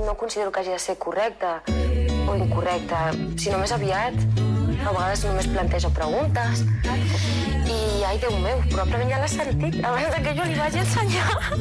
no considero que hagi de ser correcta o incorrecta, sinó més aviat, a vegades només plantejo preguntes i, ai, Déu meu, probablement ja l'has sentit abans que jo li vagi ensenyar.